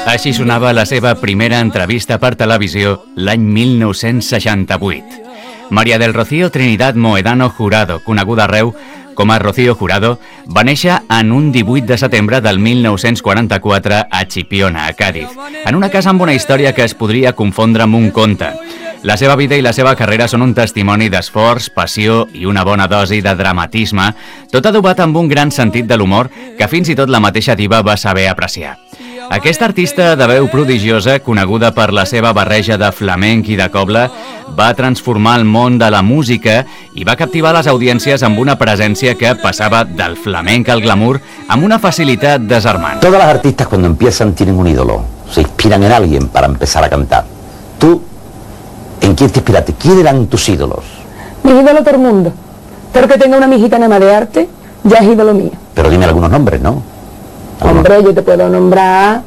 Així sonava la seva primera entrevista per televisió l'any 1968. María del Rocío Trinidad Moedano Jurado, coneguda arreu com a Rocío Jurado, va néixer en un 18 de setembre del 1944 a Chipiona, a Cádiz, en una casa amb una història que es podria confondre amb un conte. La seva vida i la seva carrera són un testimoni d'esforç, passió i una bona dosi de dramatisme, tot adobat amb un gran sentit de l'humor que fins i tot la mateixa diva va saber apreciar. Aquesta artista de veu prodigiosa, coneguda per la seva barreja de flamenc i de coble, va transformar el món de la música i va captivar les audiències amb una presència que passava del flamenc al glamour amb una facilitat desarmant. Todas las artistas cuando empiezan tienen un ídolo, se inspiran en alguien para empezar a cantar. Tú, ¿en quién te inspiraste? ¿Quién eran tus ídolos? Mi ídolo todo el mundo. Pero que tenga una mijita nada más de arte, ya es ídolo mío. Pero dime algunos nombres, ¿no? Hombre, yo te puedo nombrar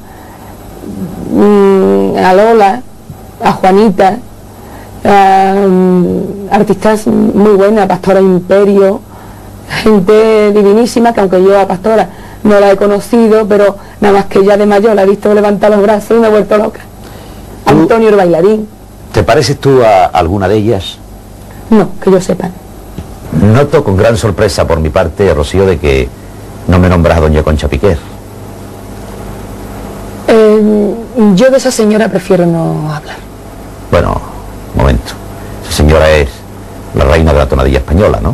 a Lola, a Juanita, artistas muy buenas, Pastora Imperio, gente divinísima, que aunque yo a Pastora no la he conocido, pero nada más que ya de mayor la he visto levantar los brazos y me he vuelto loca. Antonio el bailarín. ¿Te pareces tú a alguna de ellas? No, que yo sepa. Noto con gran sorpresa por mi parte, Rocío, de que no me nombras a doña Concha Piquer. Yo de esa señora prefiero no hablar. Bueno, un momento. Esa señora es la reina de la tonadilla española, ¿no?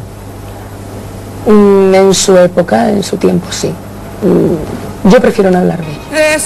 En su época, en su tiempo, sí. Yo prefiero no hablar de ella.